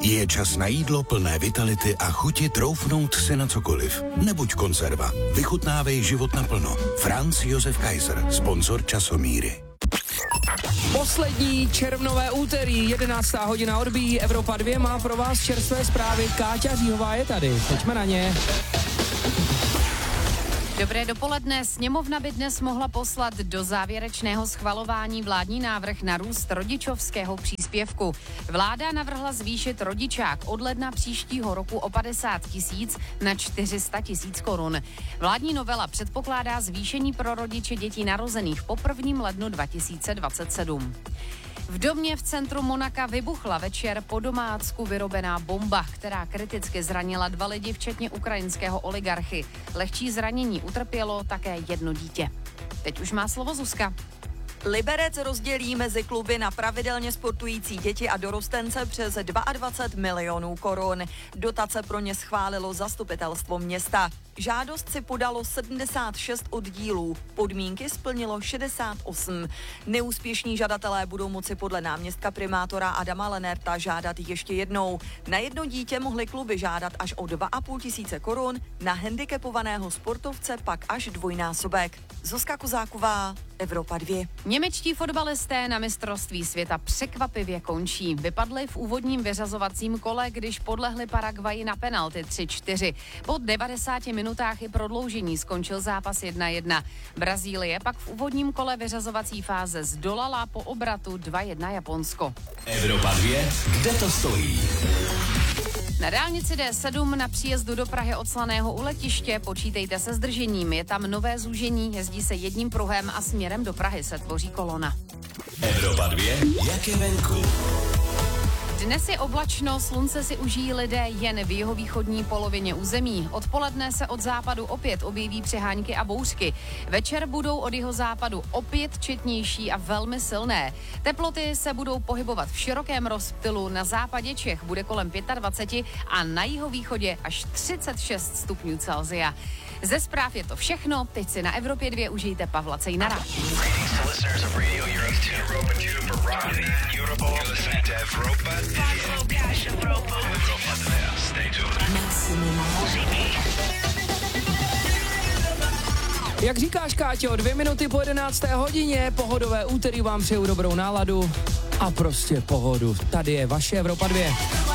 Je čas na jídlo plné vitality a chuti troufnout si na cokoliv. Nebuď konzerva. Vychutnávej život naplno. Franz Josef Kaiser, sponzor Časomíry. Poslední červnové úterý, 11. hodina odbíjí, Evropa 2 má pro vás čerstvé zprávy. Káťa Říhová je tady, pojďme na ně. Dobré dopoledne. Sněmovna by dnes mohla poslat do závěrečného schvalování vládní návrh na růst rodičovského příspěvku. Vláda navrhla zvýšit rodičák od ledna příštího roku o 50 000 na 400 000 korun. Vládní novela předpokládá zvýšení pro rodiče dětí narozených po 1. lednu 2027. V domě v centru Monaka vybuchla večer po domácku vyrobená bomba, která kriticky zranila 2 lidi, včetně ukrajinského oligarchy. Lehčí zranění utrpělo také 1 dítě. Teď už má slovo Zuzka. Liberec rozdělí mezi kluby na pravidelně sportující děti a dorostence přes 22 milionů korun. Dotace pro ně schválilo zastupitelstvo města. Žádost si podalo 76 oddílů, podmínky splnilo 68. Neúspěšní žadatelé budou moci podle náměstka primátora Adama Lenerta žádat ještě jednou. Na 1 dítě mohly kluby žádat až o 2 500 korun, na handicapovaného sportovce pak až dvojnásobek. Zuzka Kozáková, Evropa 2. Němečtí fotbalisté na mistrovství světa překvapivě končí. Vypadli v úvodním vyřazovacím kole, když podlehli Paraguayi na penalty 3-4. Po 90 minutách i prodloužení skončil zápas 1-1. Brazílie pak v úvodním kole vyřazovací fáze zdolala po obratu 2-1 Japonsko. Evropa 2, kde to stojí? Na dálnici D7 na příjezdu do Prahy od Slaného u letiště počítejte se zdržením. Je tam nové zúžení, jezdí se jedním pruhem a směrem do Prahy se tvoří kolona. Evropa 2, jak je venku? Dnes je oblačno, slunce si užijí lidé jen v jihovýchodní polovině území. Odpoledne se od západu opět objeví přehánky a bouřky. Večer budou od jihozápadu opět četnější a velmi silné. Teploty se budou pohybovat v širokém rozptylu. Na západě Čech bude kolem 25 a na jihovýchodě až 36 stupňů Celsia. Ze zpráv je to všechno, teď si na Evropě 2 užijte Pavla Cejnara. Jak říkáš, Káťo, 2 minuty po 11. hodině, pohodové úterý vám přeju dobrou náladu a prostě pohodu. Tady je vaše Evropa 2.